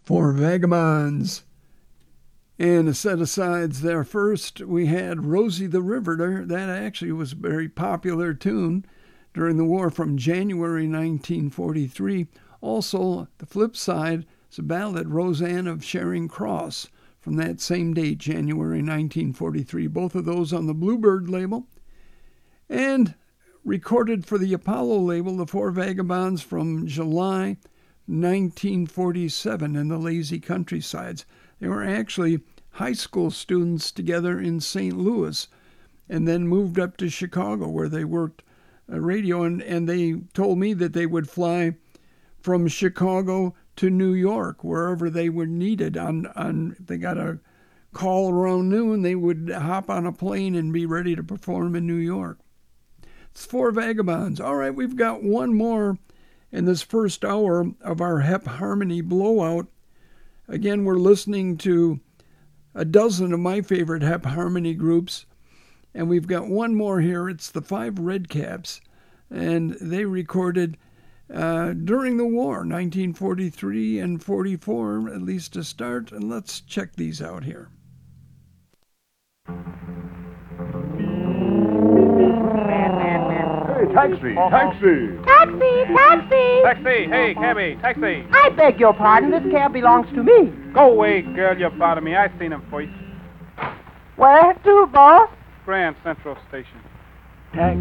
Four Vagabonds. And a set of sides there. First, we had Rosie the Riveter. That actually was a very popular tune during the war from January 1943. Also, the flip side is a ballad, Roseanne of Charing Cross, from that same date, January 1943. Both of those on the Bluebird label. And recorded for the Apollo label, the Four Vagabonds from July 1947 in the Lazy Countrysides. They were actually high school students together in St. Louis and then moved up to Chicago where they worked radio. And they told me that they would fly from Chicago to New York, wherever they were needed. They got a call around noon. They would hop on a plane and be ready to perform in New York. It's Four Vagabonds. All right, we've got one more in this first hour of our Hep Harmony Blowout. Again, we're listening to a dozen of my favorite Hep Harmony groups, and we've got one more here. It's the Five Redcaps, and they recorded during the war, 1943 and 44, at least to start. And let's check these out here. Taxi! Taxi! Taxi! Taxi! Hey, cabby, taxi! I beg your pardon, this cab belongs to me. Go away, girl, you're bothering me. I seen him first. Where to, boss? Grand Central Station. Taxi,